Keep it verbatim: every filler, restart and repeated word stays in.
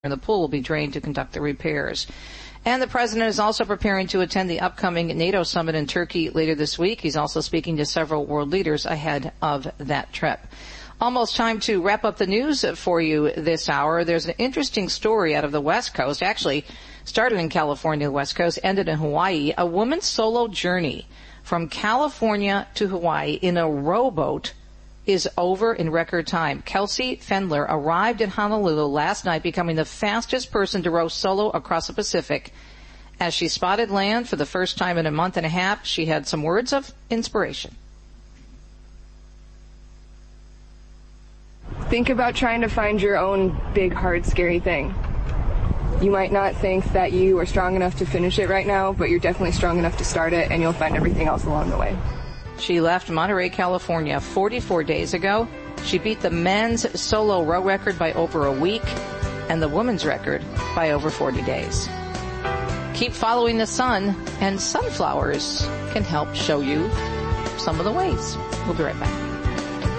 and the pool will be drained to conduct the repairs. And the president is also preparing to attend the upcoming NATO summit in Turkey later this week. He's also speaking to several world leaders ahead of that trip. Almost time to wrap up the news for you this hour. There's an interesting story out of the West Coast. Actually, started in California, the West Coast, ended in Hawaii. A woman's solo journey from California to Hawaii in a rowboat is over in record time. Kelsey Fendler arrived in Honolulu last night, becoming the fastest person to row solo across the Pacific. As she spotted land for the first time in a month and a half, she had some words of inspiration. Think about trying to find your own big, hard, scary thing. You might not think that you are strong enough to finish it right now, but you're definitely strong enough to start it, and you'll find everything else along the way. She left Monterey, California forty-four days ago. She beat the men's solo row record by over a week and the women's record by over forty days. Keep following the sun, and sunflowers can help show you some of the ways. We'll be right back.